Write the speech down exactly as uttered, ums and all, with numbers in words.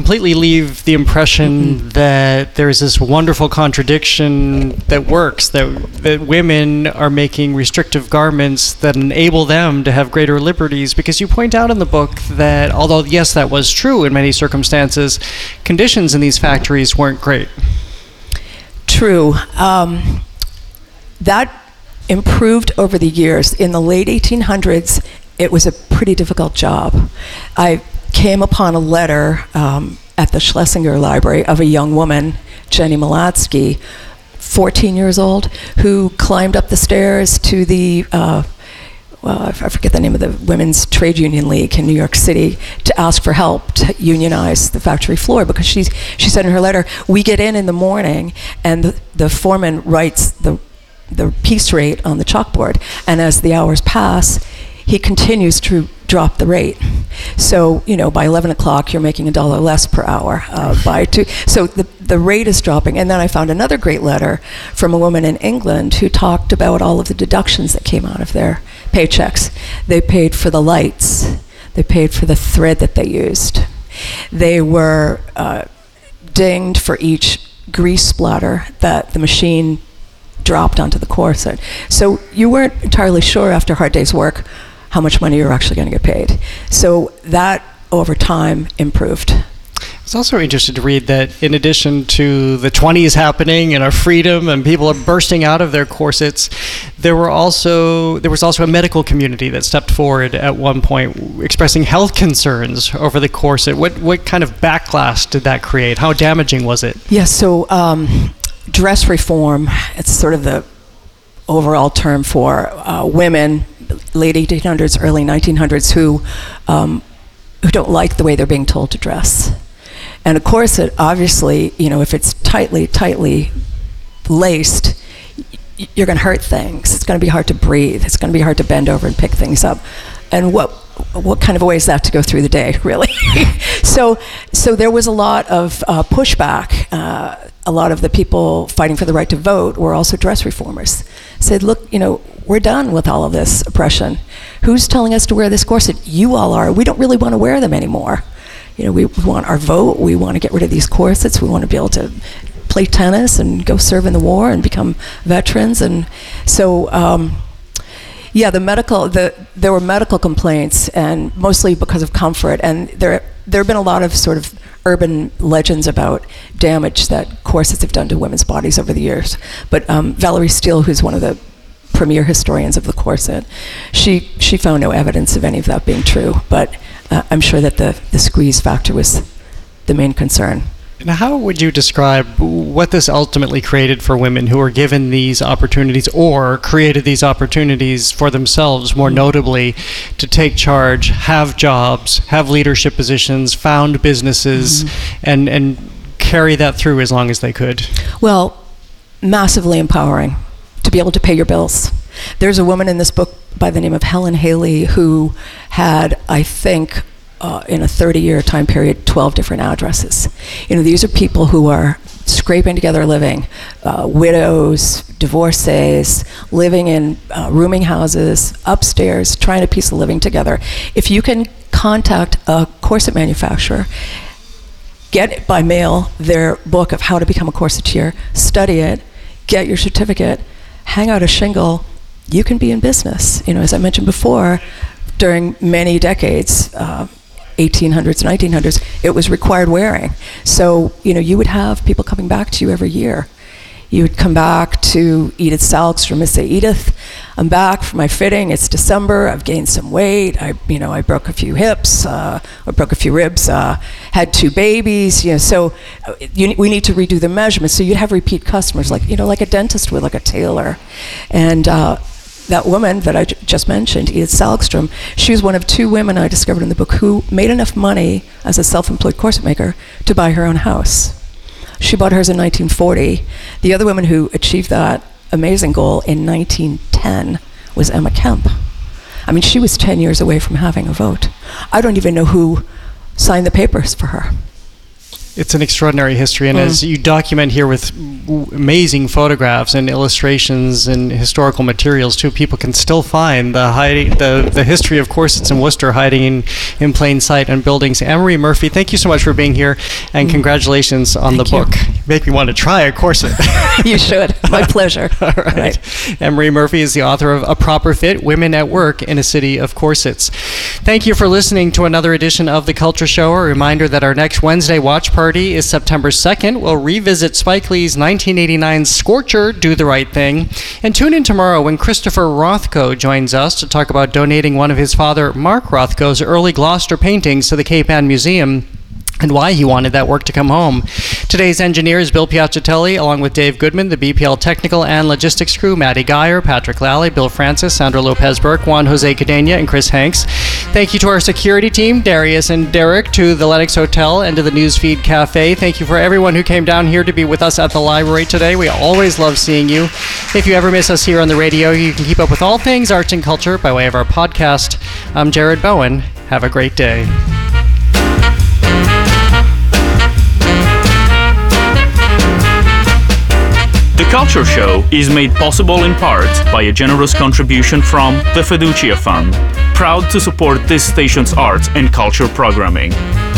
completely leave the impression mm-hmm. that there's this wonderful contradiction that works, that, that women are making restrictive garments that enable them to have greater liberties, because you point out in the book that although, yes, that was true in many circumstances, conditions in these factories weren't great. True. Um, that improved over the years. In the late eighteen hundreds, it was a pretty difficult job. I came upon a letter um, at the Schlesinger Library of a young woman, Jenny Malatsky, fourteen years old, who climbed up the stairs to the, uh, well, I forget the name of the Women's Trade Union League in New York City, to ask for help to unionize the factory floor, because she's, she said in her letter, we get in in the morning and the, the foreman writes the the piece rate on the chalkboard, and as the hours pass, he continues to drop the rate. So, you know, by eleven o'clock, you're making a dollar less per hour. Uh, by two, so the, the rate is dropping. And then I found another great letter from a woman in England who talked about all of the deductions that came out of their paychecks. They paid for the lights. They paid for the thread that they used. They were uh, dinged for each grease splatter that the machine dropped onto the corset. So you weren't entirely sure after a hard day's work how much money you were actually going to get paid. So that, over time, improved. I was also interested to read that in addition to the twenties happening and our freedom and people are bursting out of their corsets, there were also there was also a medical community that stepped forward at one point expressing health concerns over the corset. What what kind of backlash did that create? How damaging was it? Yes, yeah, so um, dress reform, it's sort of the overall term for uh, women, late eighteen hundreds, early nineteen hundreds, who um, who don't like the way they're being told to dress. And a corset, obviously, you know, if it's tightly, tightly laced, y- you're going to hurt things. It's going to be hard to breathe. It's going to be hard to bend over and pick things up. And what what kind of a way is that to go through the day, really? so so there was a lot of uh, pushback. Uh, a lot of the people fighting for the right to vote were also dress reformers. Said, look, you know, we're done with all of this oppression. Who's telling us to wear this corset? You all are. We don't really want to wear them anymore. You know, we, we want our vote. We want to get rid of these corsets. We want to be able to play tennis and go serve in the war and become veterans. And so, um, yeah, the medical, the there were medical complaints, and mostly because of comfort. And there there have been a lot of sort of urban legends about damage that corsets have done to women's bodies over the years. But um, Valerie Steele, who's one of the premier historians of the corset, she she found no evidence of any of that being true. But uh, I'm sure that the, the squeeze factor was the main concern. And how would you describe what this ultimately created for women who were given these opportunities, or created these opportunities for themselves, more notably, to take charge, have jobs, have leadership positions, found businesses, mm-hmm. and, and carry that through as long as they could? Well, massively empowering to be able to pay your bills. There's a woman in this book by the name of Helen Haley who had, I think, uh, in a thirty-year time period, twelve different addresses. You know, these are people who are scraping together a living, uh, widows, divorcees, living in uh, rooming houses, upstairs, trying to piece a living together. If you can contact a corset manufacturer, get by mail their book of how to become a corseteer, study it, get your certificate, hang out a shingle, you can be in business. You know, as I mentioned before, during many decades, uh, eighteen hundreds, nineteen hundreds, it was required wearing. So, you know, you would have people coming back to you every year. You would come back to Edith Salkstrom and say, Edith, I'm back for my fitting. It's December. I've gained some weight. I, you know, I broke a few hips. Uh, I broke a few ribs. Uh, had two babies. You know, so uh, you, we need to redo the measurements. So you'd have repeat customers, like you know, like a dentist would, like a tailor, and. Uh, That woman that I j- just mentioned, Edith Salkstrom, she was one of two women I discovered in the book who made enough money as a self-employed corset maker to buy her own house. She bought hers in nineteen forty. The other woman who achieved that amazing goal in nineteen ten was Emma Kemp. I mean, she was ten years away from having a vote. I don't even know who signed the papers for her. It's an extraordinary history, and mm. as you document here with amazing photographs and illustrations and historical materials too, people can still find the hiding, the, the history of Corsets in Worcester hiding in, in plain sight on buildings. Anne-Marie Murphy, thank you so much for being here, and mm. congratulations on thank the you. book. Make me want to try a corset. You should. My pleasure. All right. right. Anne-Marie Murphy is the author of A Proper Fit, Women at Work in a City of Corsets. Thank you for listening to another edition of The Culture Show. A reminder that our next Wednesday watch party is September second. We'll revisit Spike Lee's nineteen eighty-nine Scorcher, Do the Right Thing. And tune in tomorrow when Christopher Rothko joins us to talk about donating one of his father, Mark Rothko's early Gloucester paintings to the Cape Ann Museum, and why he wanted that work to come home. Today's engineer is Bill Piacitelli, along with Dave Goodman, the B P L technical and logistics crew, Maddie Geyer, Patrick Lally, Bill Francis, Sandra Lopez-Burke, Juan Jose Cadena, and Chris Hanks. Thank you to our security team, Darius and Derek, to the Lennox Hotel, and to the Newsfeed Cafe. Thank you for everyone who came down here to be with us at the library today. We always love seeing you. If you ever miss us here on the radio, you can keep up with all things arts and culture by way of our podcast. I'm Jared Bowen. Have a great day. The Culture Show is made possible in part by a generous contribution from the Fiducia Fund, proud to support this station's arts and culture programming.